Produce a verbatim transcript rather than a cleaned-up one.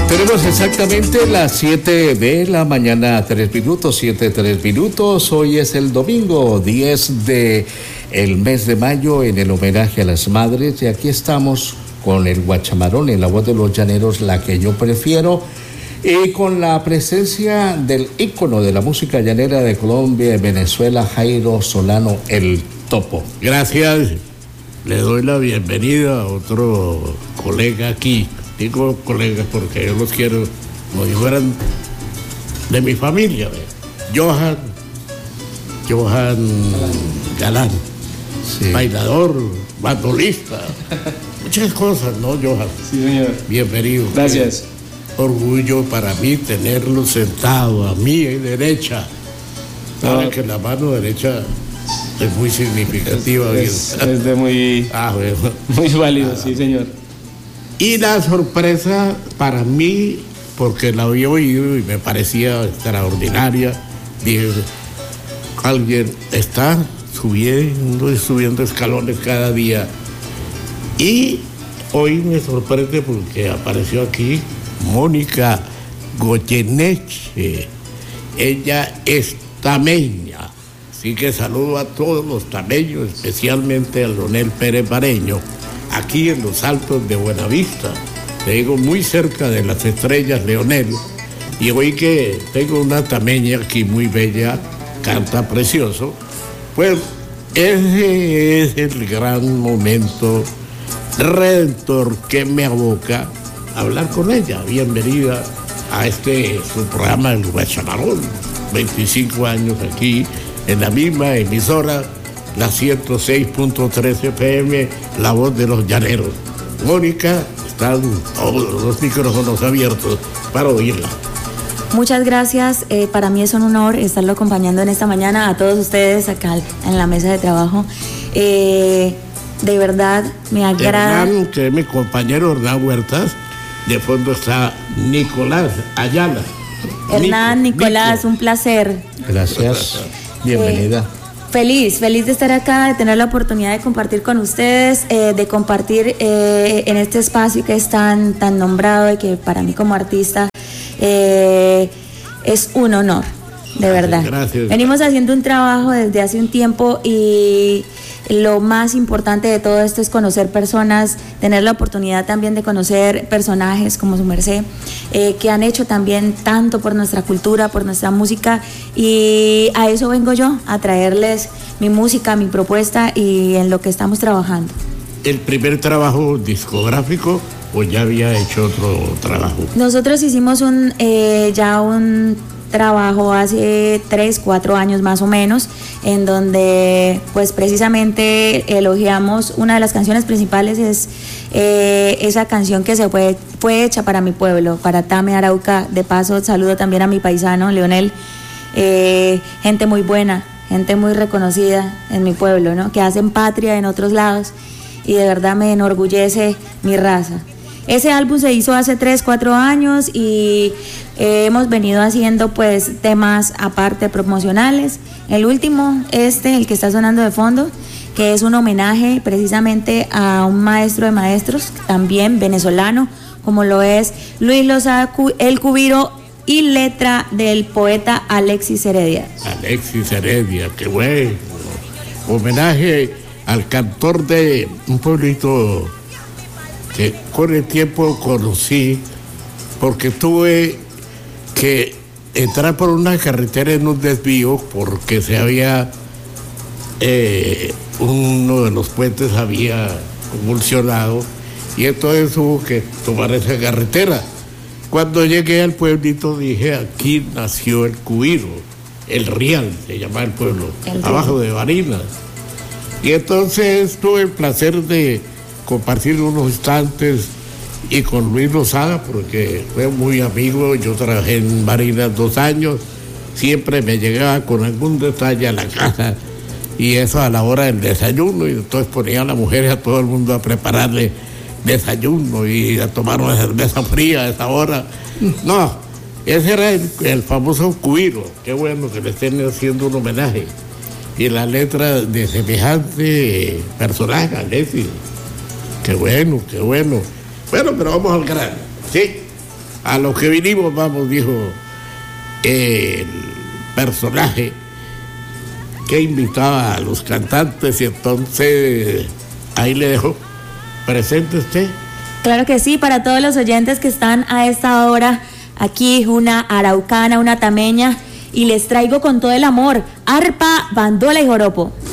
Tenemos exactamente las siete de la mañana, tres minutos, siete, tres minutos. Hoy es el domingo diez de el mes de mayo en el homenaje a las madres. Y aquí estamos con el guachamarón en la voz de los llaneros, la que yo prefiero. Y con la presencia del ícono de la música llanera de Colombia y Venezuela, Jairo Solano, el Topo. Gracias. Le doy la bienvenida a otro colega aquí. Digo colegas porque yo los quiero como si fueran de mi familia. Johan, Johan Galán, sí. Bailador, bandolista, muchas cosas, ¿no, Johan? Sí, señor. Bienvenido. Gracias. Orgullo para mí tenerlo sentado a mi derecha. Sabe no. que la mano derecha es muy significativa. Es, es, es de muy, ah, bueno. muy válido, ah. sí, señor. Y la sorpresa para mí, porque la había oído y me parecía extraordinaria, dije, alguien está subiendo y subiendo escalones cada día. Y hoy me sorprende porque apareció aquí Mónica Goyeneche. Ella es tameña, así que saludo a todos los tameños, especialmente a Leonel Pérez Bareño, aquí en los Altos de Buenavista. Te digo, muy cerca de las estrellas, Leonel. Y hoy que tengo una tameña aquí muy bella, canta precioso, pues ese es el gran momento redentor que me aboca a hablar con ella. Bienvenida a este su programa, El Guachamarón. veinticinco años aquí en la misma emisora, la ciento seis punto tres F M, la voz de los llaneros. Mónica, están todos los micrófonos abiertos para oírla. Muchas gracias, eh, para mí es un honor estarlo acompañando en esta mañana a todos ustedes acá en la mesa de trabajo. Eh, de verdad me agrada. Hernán, que es mi compañero Hernán Huertas, de fondo está Nicolás Ayala. Hernán, Nico, Nicolás, Nico. Un placer. Gracias, bienvenida. Eh, Feliz, feliz de estar acá, de tener la oportunidad de compartir con ustedes, eh, de compartir eh, en este espacio que es tan, tan nombrado y que para mí como artista eh, es un honor, de verdad. Gracias. Venimos haciendo un trabajo desde hace un tiempo y lo más importante de todo esto es conocer personas, tener la oportunidad también de conocer personajes como su merced, eh, que han hecho también tanto por nuestra cultura, por nuestra música, y a eso vengo yo, a traerles mi música, mi propuesta y en lo que estamos trabajando. ¿El primer trabajo discográfico o ya había hecho otro trabajo? Nosotros hicimos un eh, ya un trabajo hace tres, cuatro años más o menos, en donde pues precisamente elogiamos, una de las canciones principales es eh, esa canción que se fue, fue hecha para mi pueblo, para Tame, Arauca. De paso saludo también a mi paisano Leonel, eh, gente muy buena, gente muy reconocida en mi pueblo, ¿no? Que hacen patria en otros lados y de verdad me enorgullece mi raza. Ese álbum se hizo hace tres, cuatro años y eh, hemos venido haciendo pues temas aparte promocionales. El último, este, el que está sonando de fondo, que es un homenaje precisamente a un maestro de maestros, también venezolano, como lo es Luis Lozada el Cubiro, y letra del poeta Alexis Heredia. Alexis Heredia, qué bueno. Homenaje al cantor de un pueblito que con el tiempo conocí, porque tuve que entrar por una carretera en un desvío porque se había eh, uno de los puentes había convulsionado y entonces hubo que tomar esa carretera. Cuando llegué al pueblito dije, aquí nació el Cubiro, el Rial se llama el pueblo, el abajo de Barinas. Y entonces tuve el placer de compartir unos instantes y con Luis Lozada, porque fue muy amigo. Yo trabajé en Barinas dos años, siempre me llegaba con algún detalle a la casa, y eso a la hora del desayuno, y entonces ponía a la mujer y a todo el mundo a prepararle desayuno y a tomar una cerveza fría a esa hora. No, ese era el, el famoso Cubiro. Qué bueno que le estén haciendo un homenaje. Y la letra de semejante personaje, Alexis. Qué bueno, qué bueno. Bueno, pero vamos al grano, ¿sí? a lo que vinimos, vamos, dijo el personaje que invitaba a los cantantes, y entonces ahí le dejo. ¿Presente usted? Claro que sí, para todos los oyentes que están a esta hora aquí, una araucana, una tameña, y les traigo con todo el amor arpa, bandola y joropo.